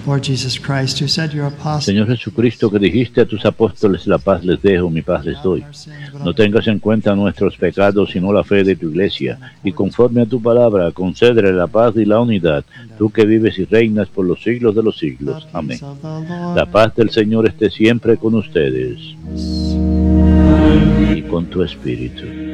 Lord Jesus Christ, who said your apostles, Señor Jesucristo, que dijiste a tus apóstoles, la paz les dejo, mi paz les doy. No tengas en cuenta nuestros pecados, sino la fe de tu iglesia, y conforme a tu palabra, concédele la paz y la unidad, tú que vives y reinas por los siglos de los siglos. Amén. La paz del Señor esté siempre con ustedes y con tu espíritu.